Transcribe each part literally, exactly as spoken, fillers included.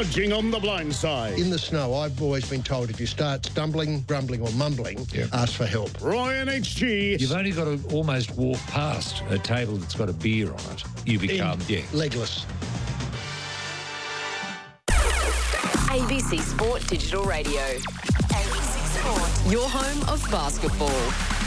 Dodging on the blind side. In the snow, I've always been told if you start stumbling, grumbling or mumbling, yeah. ask for help. Ryan H G. You've only got to almost walk past a table that's got a beer on it. You become, In, yeah. legless. A B C Sport Digital Radio. A B C Sport. Your home of basketball.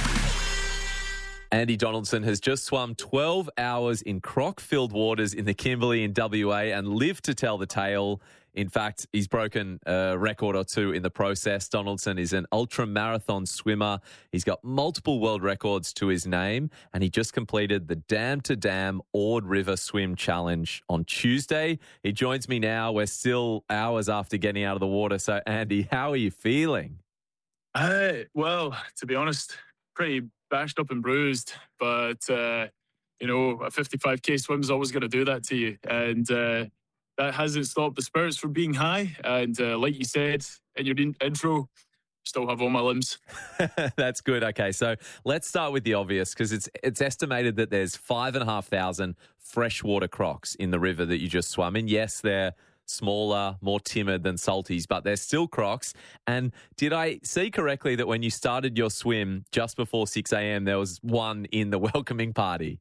Andy Donaldson has just swum twelve hours in croc-filled waters in the Kimberley in W A and lived to tell the tale. In fact, he's broken a record or two in the process. Donaldson is an ultra-marathon swimmer. He's got multiple world records to his name, and he just completed the Dam to Dam Ord River Swim Challenge on Tuesday. He joins me now. We're still hours after getting out of the water. So, Andy, how are you feeling? Uh, well, to be honest, pretty bashed up and bruised, but uh, you know, a fifty-five K swim is always going to do that to you, and uh, that hasn't stopped the spirits from being high. And uh, like you said in your in- intro, still have all my limbs. That's good. Okay, so let's start with the obvious, because it's it's estimated that there's five and a half thousand freshwater crocs in the river that you just swum in. Yes, they're smaller, more timid than salties, but they're still crocs. And did I see correctly that when you started your swim just before six a.m, there was one in the welcoming party?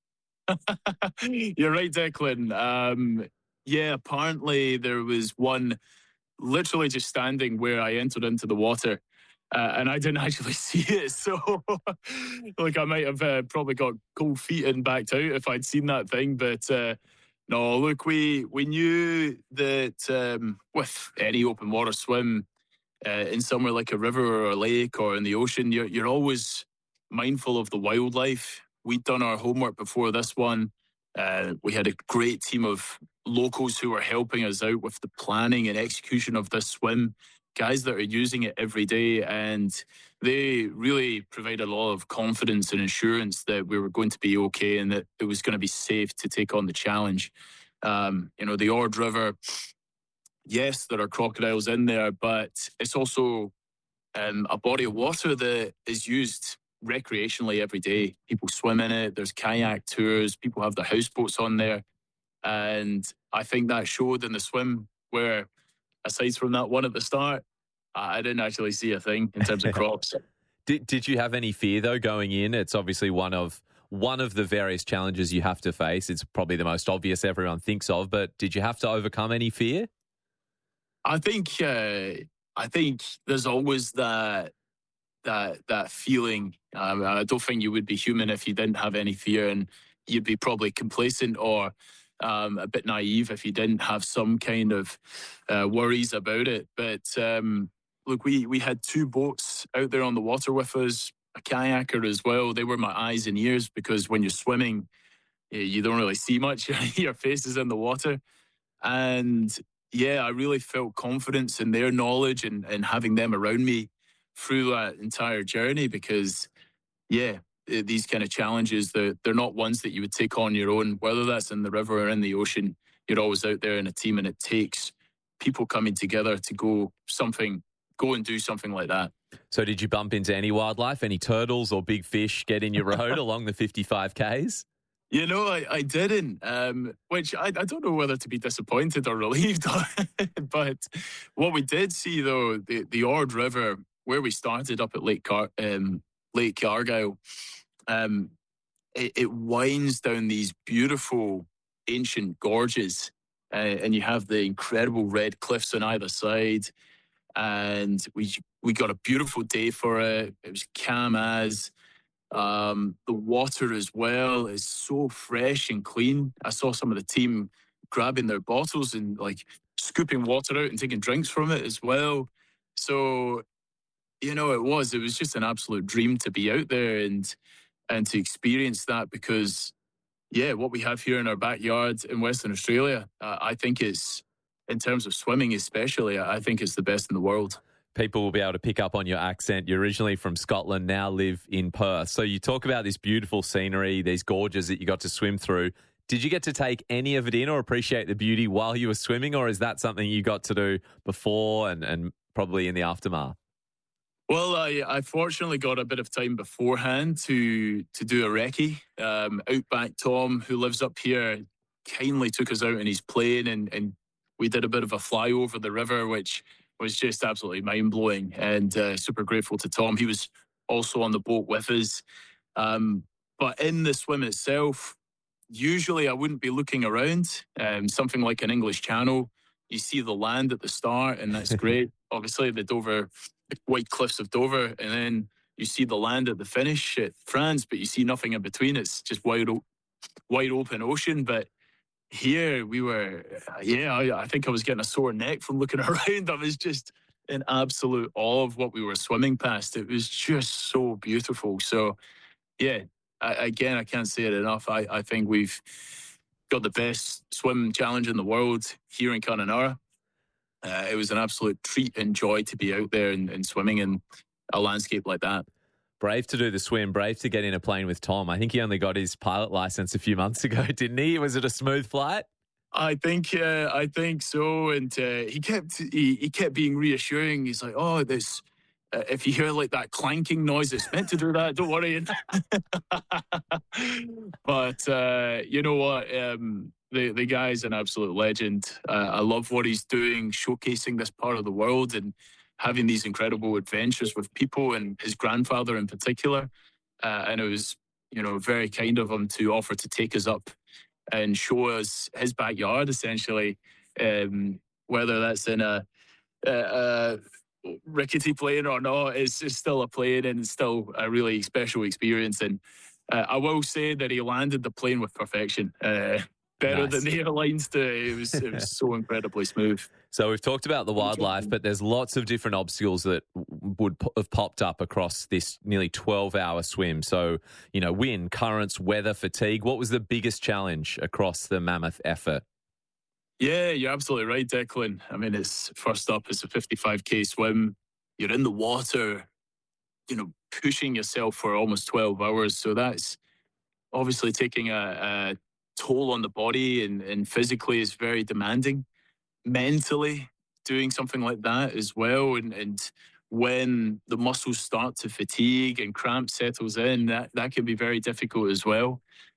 You're right, Declan. Um, yeah, apparently there was one literally just standing where I entered into the water. Uh, and I didn't actually see it. So, like, I might have uh, probably got cold feet and backed out if I'd seen that thing. But, uh, no, look, we we knew that um, with any open water swim uh, in somewhere like a river or a lake or in the ocean, you're, you're always mindful of the wildlife. We'd done our homework before this one. Uh, we had a great team of locals who were helping us out with the planning and execution of this swim, guys that are using it every day, and they really provided a lot of confidence and assurance that we were going to be okay and that it was going to be safe to take on the challenge. Um, you know, the Ord River, yes, there are crocodiles in there, but it's also um, a body of water that is used recreationally every day. People swim in it, there's kayak tours, people have their houseboats on there. And I think that showed in the swim where, aside from that one at the start, I didn't actually see a thing in terms of crocs. Did Did you have any fear though going in? It's obviously one of one of the various challenges you have to face. It's probably the most obvious everyone thinks of, but did you have to overcome any fear? I think uh, I think there's always that that that feeling. Um, I don't think you would be human if you didn't have any fear, and you'd be probably complacent or Um, a bit naive if you didn't have some kind of uh, worries about it. But um, look, we we had two boats out there on the water with us, a kayaker as well. They were my eyes and ears, because when you're swimming, you don't really see much. Your face is in the water. And yeah, I really felt confidence in their knowledge and, and having them around me through that entire journey, because yeah, these kind of challenges, they're, they're not ones that you would take on your own, whether that's in the river or in the ocean. You're always out there in a team, and it takes people coming together to go something, go and do something like that. So did you bump into any wildlife, any turtles or big fish get in your road along the fifty-five Ks? You know, I, I didn't, um, which I, I don't know whether to be disappointed or relieved. But what we did see, though, the, the Ord River, where we started up at Lake Car- um, Lake Argyle, um, it, it winds down these beautiful ancient gorges, uh, and you have the incredible red cliffs on either side. And we we got a beautiful day for it. It was calm as. Um, the water as well is so fresh and clean. I saw some of the team grabbing their bottles and like scooping water out and taking drinks from it as well. So, you know, it was, it was just an absolute dream to be out there and, and to experience that, because yeah, what we have here in our backyard in Western Australia, uh, I think is, in terms of swimming especially, I think it's the best in the world. People will be able to pick up on your accent. You're originally from Scotland, now live in Perth. So you talk about this beautiful scenery, these gorges that you got to swim through. Did you get to take any of it in or appreciate the beauty while you were swimming, or is that something you got to do before and, and probably in the aftermath? Well, I, I fortunately got a bit of time beforehand to to do a recce. Um, Outback Tom, who lives up here, kindly took us out in his plane, and, and we did a bit of a fly over the river, which was just absolutely mind-blowing, and uh, super grateful to Tom. He was also on the boat with us. Um, but in the swim itself, usually I wouldn't be looking around. Um, something like an English Channel, you see the land at the start, and that's great. Obviously, the Dover, the white cliffs of Dover, and then you see the land at the finish at France, but you see nothing in between. It's just wide, o- wide open ocean. But here we were, yeah, I, I think I was getting a sore neck from looking around. I was just in absolute awe of what we were swimming past. It was just so beautiful. So, yeah, I, again, I can't say it enough. I, I think we've got the best swim challenge in the world here in Connemara. Uh, it was an absolute treat and joy to be out there and, and swimming in a landscape like that. Brave to do the swim, brave to get in a plane with Tom. I think he only got his pilot license a few months ago, didn't he? Was it a smooth flight? I think, uh, I think so. And uh, he kept, he, he kept being reassuring. He's like, "Oh, this, uh, if you hear like that clanking noise, it's meant to do that. Don't worry." But uh, you know what? Um, the the guy's an absolute legend. Uh, I love what he's doing, showcasing this part of the world and having these incredible adventures with people, and his grandfather in particular. Uh, and it was, you know, very kind of him to offer to take us up and show us his backyard, essentially, um, whether that's in a, a, a rickety plane or not. It's, it's still a plane, and it's still a really special experience. And uh, I will say that he landed the plane with perfection. Uh, better Nice. than the airlines do. It was, it was so incredibly smooth. So we've talked about the wildlife, but there's lots of different obstacles that would have popped up across this nearly twelve-hour swim. So, you know, wind, currents, weather, fatigue. What was the biggest challenge across the mammoth effort? Yeah, you're absolutely right, Declan. I mean, it's first up, it's a fifty-five K swim. You're in the water, you know, pushing yourself for almost twelve hours. So that's obviously taking a, a toll on the body, and, and physically is very demanding. Mentally, doing something like that as well. And, and when the muscles start to fatigue and cramp settles in, that, that can be very difficult as well.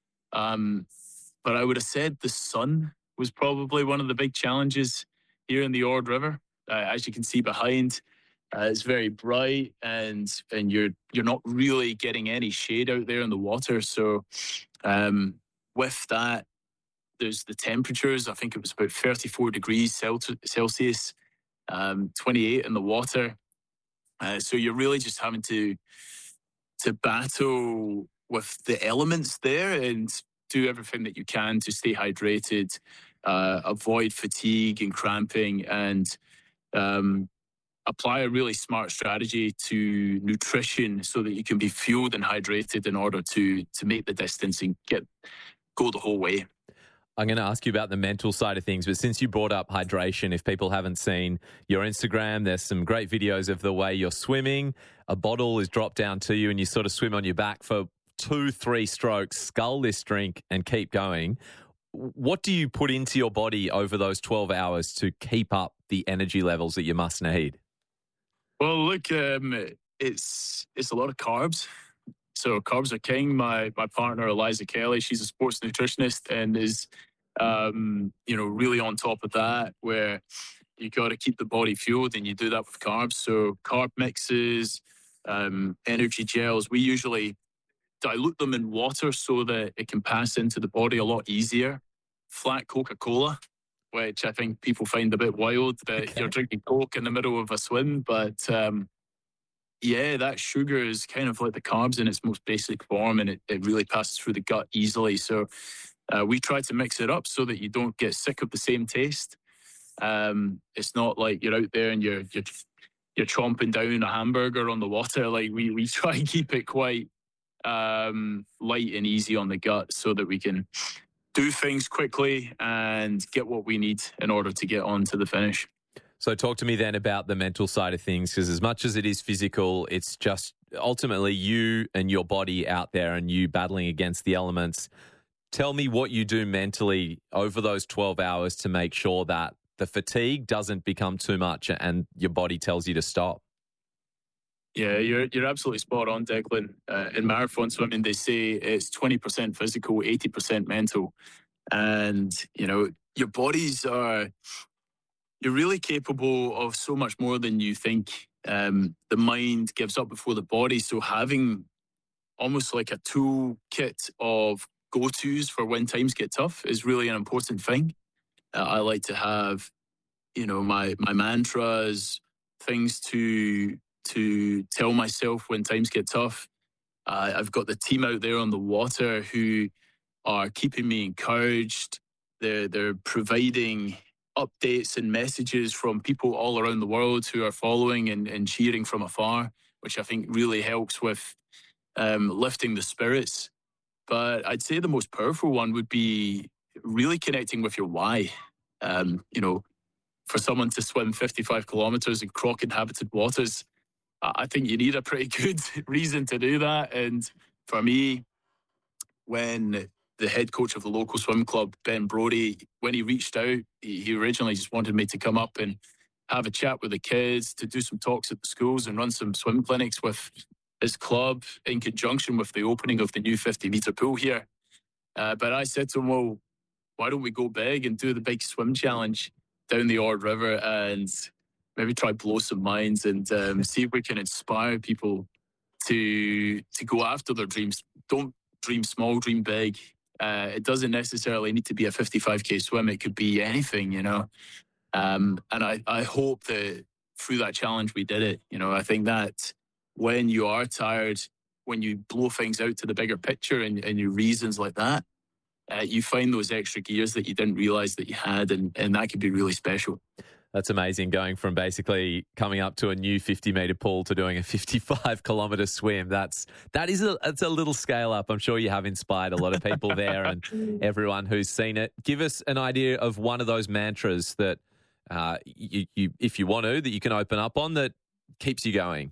Um, but I would have said the sun was probably one of the big challenges here in the Ord River. Uh, as you can see behind, uh, it's very bright, and and you're you're not really getting any shade out there in the water. So um, with that, there's the temperatures. I think it was about thirty-four degrees Celsius, um, twenty-eight in the water. Uh, so you're really just having to to battle with the elements there and do everything that you can to stay hydrated, uh, avoid fatigue and cramping, and um, apply a really smart strategy to nutrition so that you can be fueled and hydrated in order to to make the distance and get go the whole way. I'm going to ask you about the mental side of things, but since you brought up hydration, if people haven't seen your Instagram, there's some great videos of the way you're swimming. A bottle is dropped down to you and you sort of swim on your back for two, three strokes, scull this drink and keep going. What do you put into your body over those twelve hours to keep up the energy levels that you must need? Well, look, um, it's it's a lot of carbs. So carbs are king. My my partner, Eliza Kelly, she's a sports nutritionist and is, um, you know, really on top of that, where you got to keep the body fueled, and you do that with carbs. So carb mixes, um, energy gels, we usually dilute them in water so that it can pass into the body a lot easier. Flat Coca-Cola, which I think people find a bit wild that Okay. you're drinking Coke in the middle of a swim, but um, yeah, that sugar is kind of like the carbs in its most basic form, and it, it really passes through the gut easily. So uh, we try to mix it up so that you don't get sick of the same taste. Um, it's not like you're out there and you're you're you're chomping down a hamburger on the water. Like we we try and keep it quite um, light and easy on the gut so that we can do things quickly and get what we need in order to get on to the finish. So talk to me then about the mental side of things, because as much as it is physical, it's just ultimately you and your body out there and you battling against the elements. Tell me what you do mentally over those twelve hours to make sure that the fatigue doesn't become too much and your body tells you to stop. Yeah, you're you're absolutely spot on, Declan. Uh, in marathon swimming, they say it's twenty percent physical, eighty percent mental. And, you know, your bodies are you're really capable of so much more than you think. Um, the mind gives up before the body. So having almost like a toolkit of go-tos for when times get tough is really an important thing. Uh, I like to have, you know, my my mantras, things to to tell myself when times get tough. Uh, I've got the team out there on the water who are keeping me encouraged. They're they're providing updates and messages from people all around the world who are following and, and cheering from afar, which I think really helps with um, lifting the spirits. But I'd say the most powerful one would be really connecting with your why. Um, you know, for someone to swim fifty-five kilometers in croc-inhabited waters, I think you need a pretty good reason to do that. And for me, when the head coach of the local swim club, Ben Brody, when he reached out, he, he originally just wanted me to come up and have a chat with the kids, to do some talks at the schools and run some swim clinics with his club in conjunction with the opening of the new fifty metre pool here. Uh, but I said to him, well, why don't we go big and do the big swim challenge down the Ord River and maybe try blow some minds and um, see if we can inspire people to to go after their dreams. Don't dream small, dream big. Uh, it doesn't necessarily need to be a fifty-five K swim. It could be anything, you know. Um, and I, I hope that through that challenge we did it. You know, I think that when you are tired, when you blow things out to the bigger picture and, and your reasons like that, uh, you find those extra gears that you didn't realize that you had, and, and that can be really special. That's amazing, going from basically coming up to a new fifty metre pool to doing a fifty-five kilometre swim. That's that is a it's a little scale up. I'm sure you have inspired a lot of people there and everyone who's seen it. Give us an idea of one of those mantras that uh, you, you, if you want to, that you can open up on that keeps you going.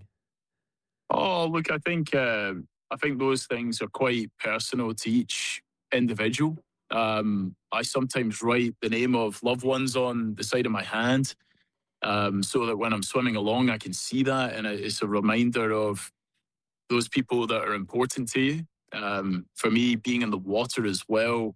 Oh, look, I think uh, I think those things are quite personal to each individual. Um, I sometimes write the name of loved ones on the side of my hand um, so that when I'm swimming along, I can see that. And it's a reminder of those people that are important to you. Um, for me, being in the water as well,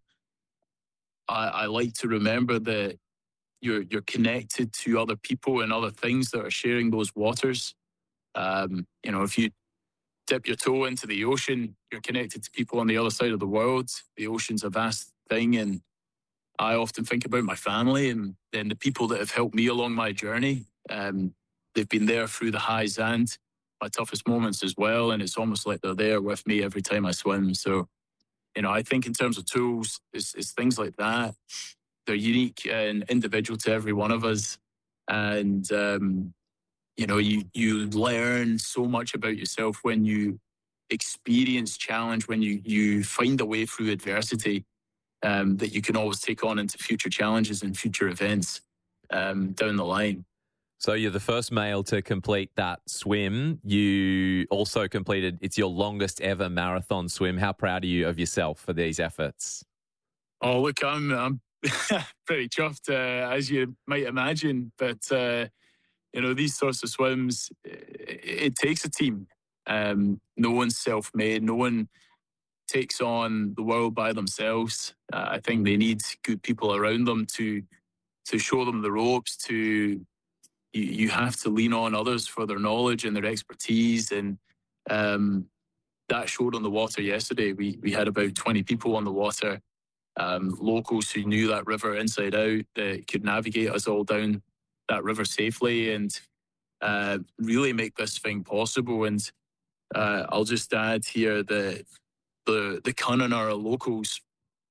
I, I like to remember that you're, you're connected to other people and other things that are sharing those waters. Um, you know, if you dip your toe into the ocean, you're connected to people on the other side of the world. The ocean's a vast thing, and I often think about my family and then the people that have helped me along my journey. Um, they've been there through the highs and my toughest moments as well, and it's almost like they're there with me every time I swim. So, you know, I think in terms of tools, it's, it's things like that. They're unique and individual to every one of us, and um, you know, you you learn so much about yourself when you experience challenge, when you you find a way through adversity. Um, that you can always take on into future challenges and future events um, down the line. So you're the first male to complete that swim. You also completed, it's your longest ever marathon swim. How proud are you of yourself for these efforts? Oh, look, I'm, I'm pretty chuffed, uh, as you might imagine. But, uh, you know, these sorts of swims, it, it takes a team. Um, no one's self-made. No one takes on the world by themselves. Uh, I think they need good people around them to to show them the ropes. To you, you have to lean on others for their knowledge and their expertise, and um, that showed on the water yesterday. We we had about twenty people on the water, um, locals who knew that river inside out, that could navigate us all down that river safely and uh, really make this thing possible. And uh, I'll just add here that The the Connemara locals,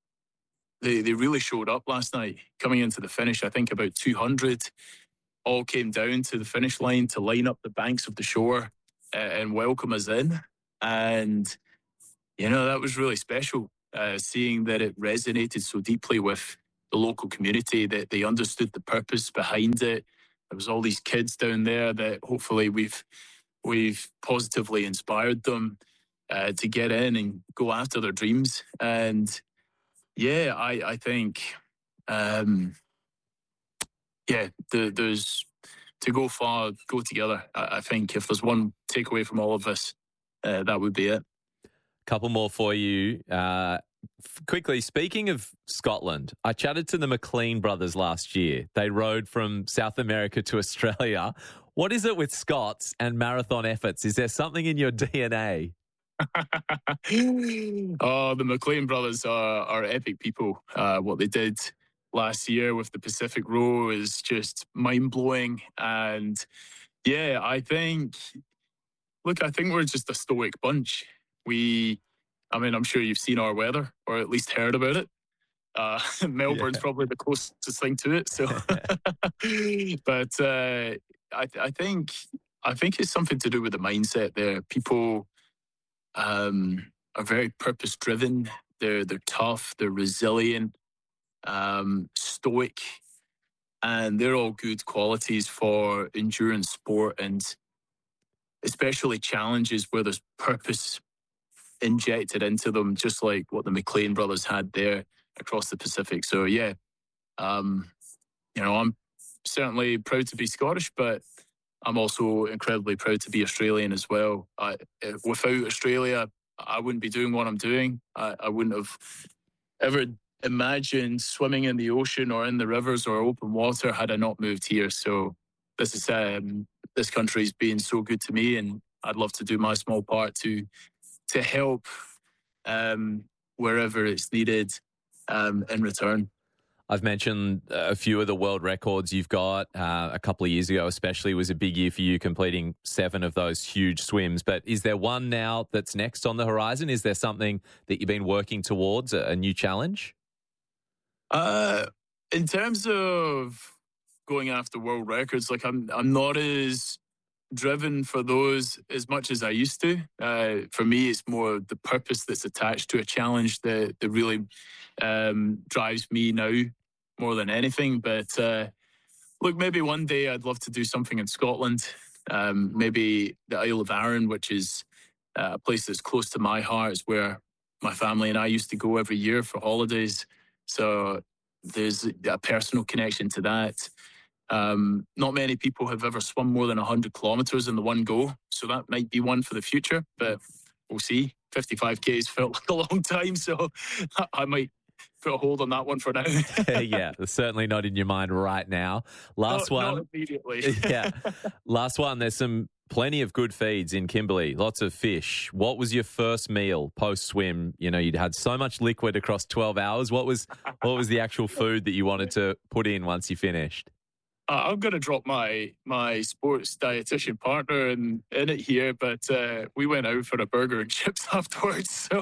they, they really showed up last night. Coming into the finish, I think about two hundred all came down to the finish line to line up the banks of the shore uh, and welcome us in. And, you know, that was really special, uh, seeing that it resonated so deeply with the local community, that they understood the purpose behind it. There was all these kids down there that hopefully we've we've positively inspired them Uh, to get in and go after their dreams. And yeah, I, I think, um, yeah, the, there's to go far, go together. I, I think if there's one takeaway from all of this, uh, that would be it. Couple more for you. Uh, f- quickly, speaking of Scotland, I chatted to the McLean brothers last year. They rode from South America to Australia. What is it with Scots and marathon efforts? Is there something in your D N A? Oh, the McLean brothers are, are epic people. Uh, what they did last year with the Pacific Row is just mind blowing. And yeah, I think, look, I think we're just a stoic bunch. We, I mean, I'm sure you've seen our weather or at least heard about it. Uh, Melbourne's Yeah. probably the closest thing to it. So, but uh, I, I think, I think it's something to do with the mindset there. People um, are very purpose driven. They're they're tough. They're resilient, um, stoic, and they're all good qualities for endurance sport, and especially challenges where there's purpose injected into them, just like what the McLean brothers had there across the Pacific. So yeah, um, you know, I'm certainly proud to be Scottish, but I'm also incredibly proud to be Australian as well. I, without Australia, I wouldn't be doing what I'm doing. I, I wouldn't have ever imagined swimming in the ocean or in the rivers or open water had I not moved here. So this is um, this country's been so good to me, and I'd love to do my small part to to help um, wherever it's needed um, in return. I've mentioned a few of the world records you've got. Uh, a couple of years ago, especially, was a big year for you, completing seven of those huge swims. But is there one now that's next on the horizon? Is there something that you've been working towards, a, a new challenge? Uh, in terms of going after world records, like I'm, I'm not as driven for those as much as I used to. Uh, for me, it's more the purpose that's attached to a challenge that, that really um, drives me now more than anything. But uh, look, maybe one day I'd love to do something in Scotland, um, maybe the Isle of Arran, which is uh, a place that's close to my heart. It's where my family and I used to go every year for holidays. So there's a personal connection to that. Um, not many people have ever swum more than one hundred kilometres in the one go. So that might be one for the future, but we'll see. fifty-five Ks felt like a long time, so I might put a hold on that one for now. Yeah, certainly not in your mind right now. Last No, one. not immediately. Yeah. Last one. There's some plenty of good feeds in Kimberley, lots of fish. What was your first meal post-swim? You know, you'd had so much liquid across twelve hours. What was what was the actual food that you wanted to put in once you finished? Uh, I'm going to drop my my sports dietitian partner in, in it here, but uh, we went out for a burger and chips afterwards. So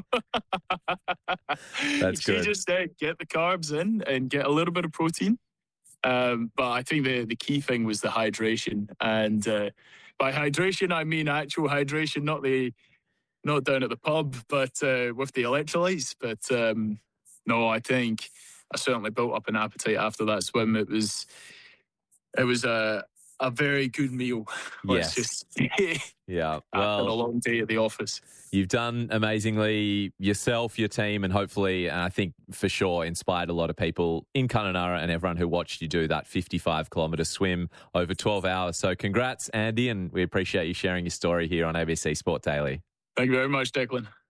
That's she good. just said, get the carbs in and get a little bit of protein. Um, but I think the, the key thing was the hydration. And uh, by hydration, I mean actual hydration, not the not down at the pub, but uh, with the electrolytes. But um, no, I think I certainly built up an appetite after that swim. It was... It was a a very good meal. Let's Yes. just Yeah. after a Well, long day at the office. you've done amazingly yourself, your team, and hopefully, and I think for sure, inspired a lot of people in Kununurra and everyone who watched you do that fifty-five kilometre swim over twelve hours. So congrats, Andy, and we appreciate you sharing your story here on A B C Sport Daily. Thank you very much, Declan.